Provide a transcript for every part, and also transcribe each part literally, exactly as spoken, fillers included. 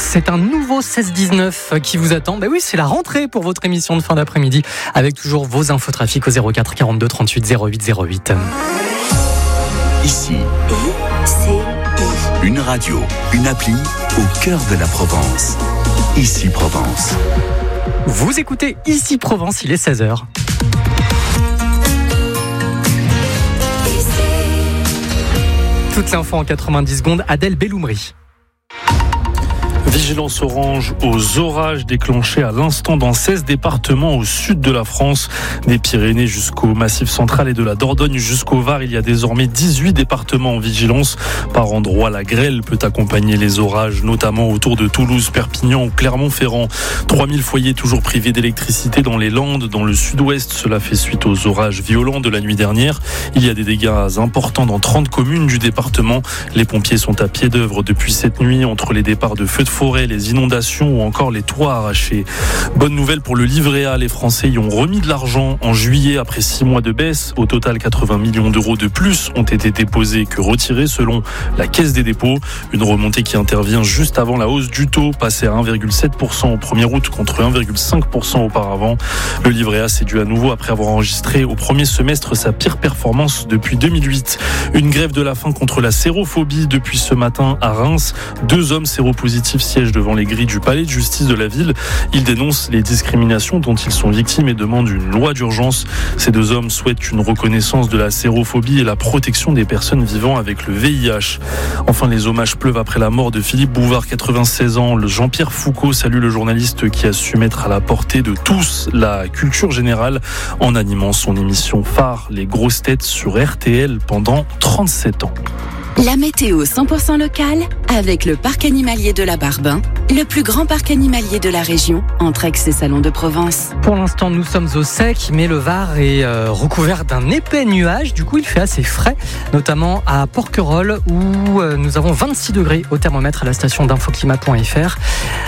C'est un nouveau seize dix-neuf qui vous attend. Ben oui, c'est la rentrée pour votre émission de fin d'après-midi avec toujours vos infos trafic au zéro quatre quarante-deux trente-huit zéro huit zéro huit. Ici, I C I. une radio, une appli au cœur de la Provence. Ici Provence. Vous écoutez Ici Provence, il est seize heures. Toute l'info en quatre-vingt-dix secondes, Adèle Belloumri. Vigilance orange aux orages déclenchés à l'instant dans seize départements au sud de la France, des Pyrénées jusqu'au Massif central et de la Dordogne jusqu'au Var. Il y a désormais dix-huit départements en vigilance. Par endroits, la grêle peut accompagner les orages, notamment autour de Toulouse, Perpignan ou Clermont-Ferrand. trois mille foyers toujours privés d'électricité dans les Landes, dans le sud-ouest. Cela fait suite aux orages violents de la nuit dernière. Il y a des dégâts importants dans trente communes du département. Les pompiers sont à pied d'œuvre depuis cette nuit entre les départs de feux de forêt, les inondations ou encore les toits arrachés. Bonne nouvelle pour le livret A, les Français y ont remis de l'argent en juillet après six mois de baisse. Au total, quatre-vingts millions d'euros de plus ont été déposés que retirés selon la Caisse des dépôts. Une remontée qui intervient juste avant la hausse du taux, passé à un virgule sept pour cent au premier août contre un virgule cinq pour cent auparavant. Le livret A s'est dû à nouveau après avoir enregistré au premier semestre sa pire performance depuis deux mille huit. Une grève de la faim contre la sérophobie depuis ce matin à Reims. Deux hommes séropositifs siègent devant les grilles du palais de justice de la ville. Ils dénoncent les discriminations dont ils sont victimes et demandent une loi d'urgence. Ces deux hommes souhaitent une reconnaissance de la sérophobie et la protection des personnes vivant avec le V I H. Enfin, les hommages pleuvent après la mort de Philippe Bouvard, quatre-vingt-seize ans. Le Jean-Pierre Foucault salue le journaliste qui a su mettre à la portée de tous la culture générale en animant son émission phare, Les Grosses Têtes, sur R T L pendant trente-sept ans. La météo cent pour cent locale avec le parc animalier de la Barbin, le plus grand parc animalier de la région, entre Aix et Salon de Provence. Pour l'instant, nous sommes au sec, mais le Var est euh, recouvert d'un épais nuage. Du coup, il fait assez frais, notamment à Porquerolles où euh, nous avons vingt-six degrés au thermomètre à la station d'infoclimat point f r.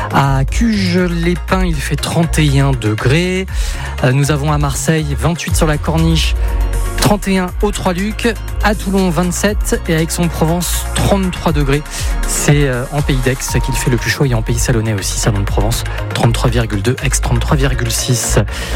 À Cuges-les-Pins, il fait trente et un degrés. Euh, nous avons à Marseille vingt-huit sur la Corniche, trente et un aux Trois-Lucs, à Toulon vingt-sept et à Aix-en-Provence trente-trois degrés. C'est en Pays d'Aix qu'il fait le plus chaud et en Pays Salonnais aussi, Salon de Provence trente-trois virgule deux, Aix trente-trois virgule six.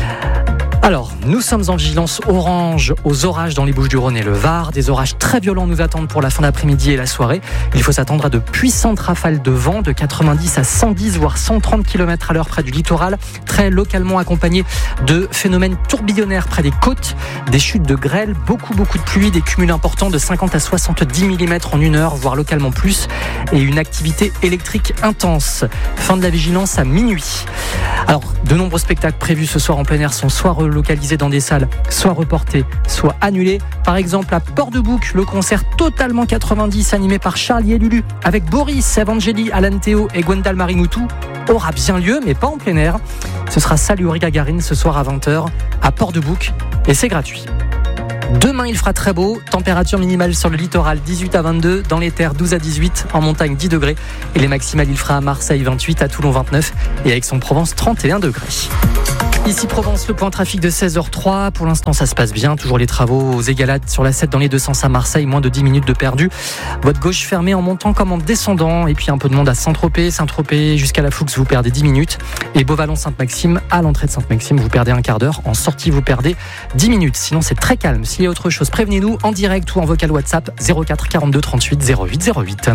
Alors, nous sommes en vigilance orange aux orages dans les Bouches-du-Rhône et le Var. Des orages très violents nous attendent pour la fin d'après-midi et la soirée. Il faut s'attendre à de puissantes rafales de vent de quatre-vingt-dix à cent dix voire cent trente kilomètres à l'heure près du littoral, très localement accompagnés de phénomènes tourbillonnaires près des côtes, des chutes de grêle, beaucoup beaucoup de pluie, des cumuls importants de cinquante à soixante-dix millimètres en une heure, voire localement plus, et une activité électrique intense. Fin de la vigilance à minuit. Alors, de nombreux spectacles prévus ce soir en plein air sont soit relocalisés dans des salles, soit reportés, soit annulés. Par exemple, à Port-de-Bouc, le concert totalement quatre-vingt-dix animé par Charlie et Lulu avec Boris, Evangélie, Alan Théo et Gwendal Marimoutou aura bien lieu, mais pas en plein air. Ce sera salle Yuri Gagarin ce soir à vingt heures à Port-de-Bouc et c'est gratuit. Demain, il fera très beau. Température minimale sur le littoral dix-huit à vingt-deux, dans les terres douze à dix-huit, en montagne dix degrés. Et les maximales, il fera à Marseille vingt-huit, à Toulon vingt-neuf et à Aix-en-Provence trente et un degrés. Ici Provence, le point trafic de seize heures trois. Pour l'instant, ça se passe bien. Toujours les travaux aux égalades sur la sept dans les deux sens à Marseille. Moins de dix minutes de perdu. Votre gauche fermée en montant comme en descendant. Et puis un peu de monde à Saint-Tropez. Saint-Tropez jusqu'à la Floux, vous perdez dix minutes. Et Beauvallon-Sainte-Maxime, à l'entrée de Sainte-Maxime, vous perdez un quart d'heure. En sortie, vous perdez dix minutes. Sinon, c'est très calme. S'il y a autre chose, prévenez-nous en direct ou en vocal WhatsApp zéro quatre quarante-deux trente-huit zéro huit zéro huit.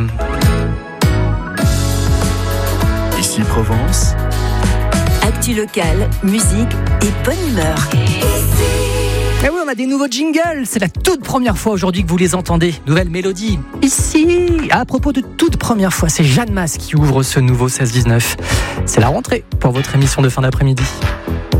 Ici Provence. Actu locale, musique et bonne humeur. Eh oui, on a des nouveaux jingles. C'est la toute première fois aujourd'hui que vous les entendez. Nouvelle mélodie. Ici, à propos de toute première fois, c'est Jeanne Masse qui ouvre ce nouveau seize dix-neuf. C'est la rentrée pour votre émission de fin d'après-midi.